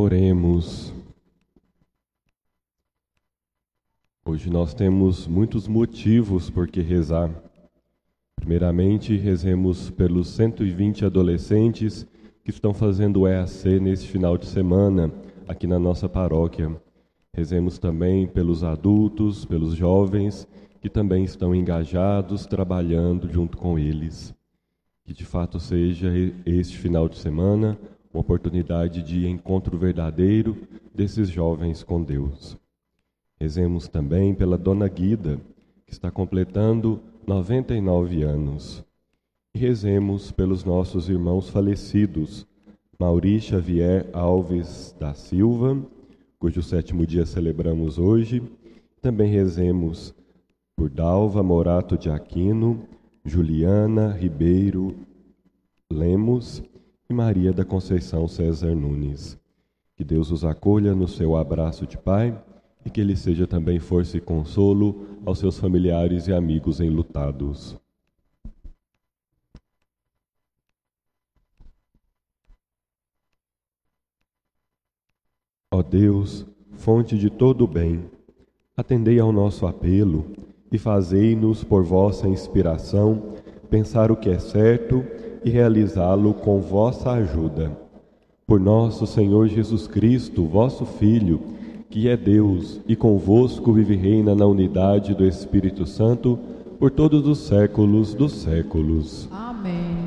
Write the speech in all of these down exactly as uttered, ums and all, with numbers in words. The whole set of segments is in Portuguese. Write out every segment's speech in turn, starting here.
Oremos. Hoje nós temos muitos motivos por que rezar. Primeiramente, rezemos pelos cento e vinte adolescentes que estão fazendo o E A C neste final de semana aqui na nossa paróquia. Rezemos também pelos adultos, pelos jovens que também estão engajados, trabalhando junto com eles. Que de fato seja este final de semana uma oportunidade de encontro verdadeiro desses jovens com Deus. Rezemos também pela Dona Guida, que está completando noventa e nove anos. E rezemos pelos nossos irmãos falecidos, Mauri Xavier Alves da Silva, cujo sétimo dia celebramos hoje. Também rezemos por Dalva Morato de Aquino, Juliana Ribeiro Lemos e Maria da Conceição César Nunes. Que Deus os acolha no seu abraço de Pai e que Ele seja também força e consolo aos seus familiares e amigos enlutados. Ó Deus, fonte de todo o bem, atendei ao nosso apelo e fazei-nos, por vossa inspiração, pensar o que é certo e realizá-lo com vossa ajuda. Por nosso Senhor Jesus Cristo, vosso Filho, que é Deus e convosco vive e reina na unidade do Espírito Santo, por todos os séculos dos séculos. Amém.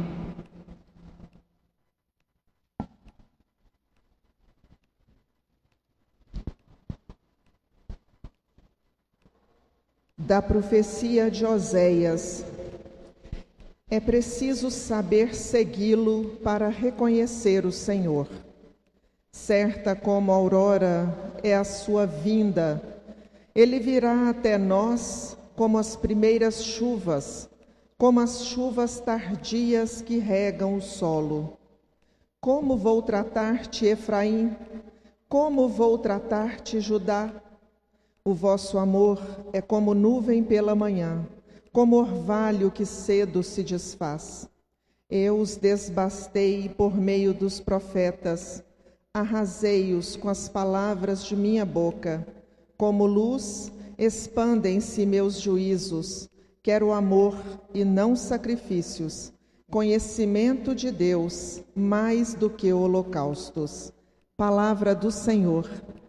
Da profecia de Oséias. É preciso saber segui-lo para reconhecer o Senhor. Certa como a aurora é a sua vinda. Ele virá até nós como as primeiras chuvas, como as chuvas tardias que regam o solo. Como vou tratar-te, Efraim? Como vou tratar-te, Judá? O vosso amor é como nuvem pela manhã, como orvalho que cedo se desfaz. Eu os desbastei por meio dos profetas, arrasei-os com as palavras de minha boca. Como luz, expandem-se meus juízos. Quero amor e não sacrifícios, conhecimento de Deus mais do que holocaustos. Palavra do Senhor.